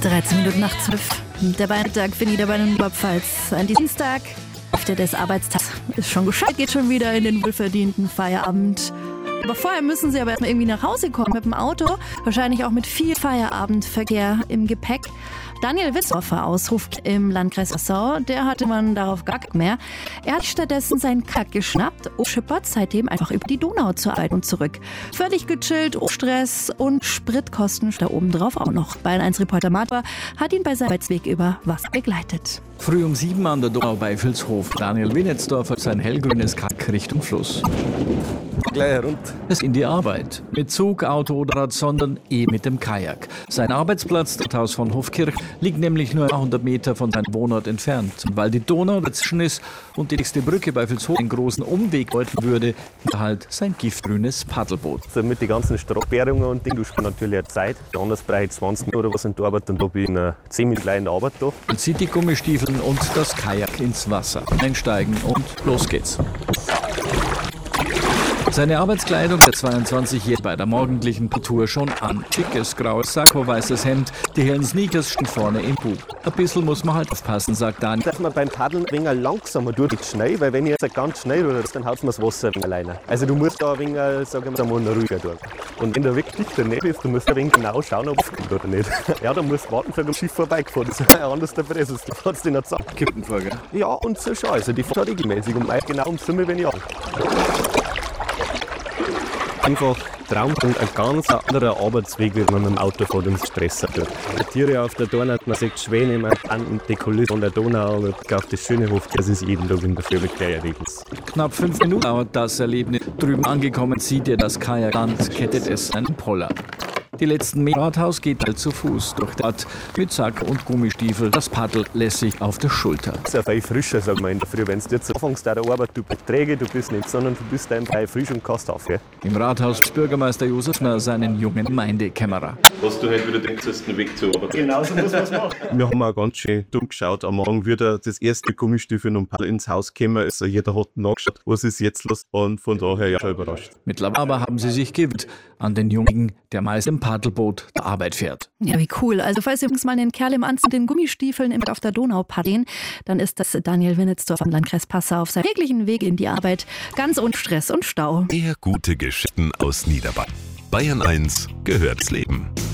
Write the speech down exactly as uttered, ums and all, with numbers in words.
dreizehn Minuten nach zwölf. Der Weihnachtstag für Niederbayern und Oberpfalz. An diesem Dienstag, Hälfte des Arbeitstags, ist schon geschafft, geht schon wieder in den wohlverdienten Feierabend. Aber vorher müssen sie aber erstmal irgendwie nach Hause kommen mit dem Auto. Wahrscheinlich auch mit viel Feierabendverkehr im Gepäck. Daniel Witzdorfer aus Hof im Landkreis Passau, der hatte man darauf gar nicht mehr. Er hat stattdessen seinen Kajak geschnappt und schippert seitdem einfach über die Donau zur Arbeit und zurück. Völlig gechillt, ohne Stress und Spritkosten da oben drauf auch noch. Bayern eins Reporter Martha hat ihn bei seinem Arbeitsweg über Wasser begleitet. Früh um sieben an der Donau bei Vilshof. Daniel Witzdorfer sein hellgrünes Kajak Richtung Fluss. Gleich rund. Es in die Arbeit. Mit Zug, Auto oder Rad, sondern eben mit dem Kajak. Sein Arbeitsplatz, das Haus von Hofkirch, liegt nämlich nur hundert Meter von seinem Wohnort entfernt. Und weil die Donau dazwischen ist und die nächste Brücke bei Vilshof einen großen Umweg bedeuten würde, halt sein giftgrünes Paddelboot. Also mit den ganzen Straßenbärungen und Ding, du sparst natürlich eine Zeit. Anders brauche ich zwanzig Minuten oder was in der Arbeit und da bin ich in einer zehn Minuten in der Arbeit da. Man zieht die Gummistiefeln und das Kajak ins Wasser. Einsteigen und los geht's. Seine Arbeitskleidung der zweiundzwanzigjährige bei der morgendlichen Tour schon an. Schickes graues Sakko, weißes Hemd, die hellen Sneakers stehen vorne im Bug. Ein bisschen muss man halt aufpassen, sagt Daniel. Dass man beim Paddeln ein wenig langsamer tut, nicht schnell, weil wenn ich jetzt ganz schnell rühre, dann haut mir das Wasser ein wenig alleine. Also du musst da ein wenig, sagen wir mal, ruhiger tun. Und wenn du wirklich daneben bist, du musst ein wenig genau schauen, ob es geht oder nicht. Ja, dann musst du warten, bis das Schiff vorbeigefahren ist. Anders der Presse ist, du fährst dich nicht zusammen. Kippenfolge. Ja, und so schon. Also die fährt regelmäßig und meist genau um Summe, wenn ich an. Einfach Traumpunkt, ein ganz anderer Arbeitsweg, wie man mit dem Auto vor dem Stress hat. Die Tiere auf der Donau, man sieht Schwäne, man kann die Kulisse von der Donau, man auf das schöne Hof, das ist jeden Tag in der Früh mit Erlebnis. Knapp fünf Minuten dauert das Erlebnis. Drüben angekommen zieht ihr das Kajak an, kettet es an den Poller. Die letzten Meter Rathaus geht halt zu Fuß durch den Ort mit Sack und Gummistiefel. Das Paddel lässt sich auf der Schulter. Das ist ja viel frischer, sagen wir in der Früh. Wenn du jetzt anfängst an der Arbeit, du bist träge, du bist nicht, sondern du bist einfach frisch und kannst auf. Ja? Im Rathaus ist Bürgermeister Josefner seinen jungen Gemeindekämmerer. Was du heute wieder denkst, ist ein Weg zur Arbeit. Genau so muss man es machen. Wir haben auch ganz schön dumm geschaut. Am Morgen wieder das erste Gummistiefel und Paddel ins Haus gekommen. Also jeder hat nachgeschaut, was ist jetzt los. Und von daher ja schon überrascht. Mittlerweile aber haben sie sich gewöhnt an den Jungen, der meist im Paddelboot der Arbeit fährt. Ja, wie cool. Also falls ihr übrigens mal einen Kerl im Anzug mit den Gummistiefeln auf der Donau paddeln, dann ist das Daniel Witzdorfer vom Landkreis Passau auf seinem täglichen Weg in die Arbeit. Ganz ohne Stress und Stau. Eher gute Geschichten aus Niederbayern. Bayern eins gehört's Leben.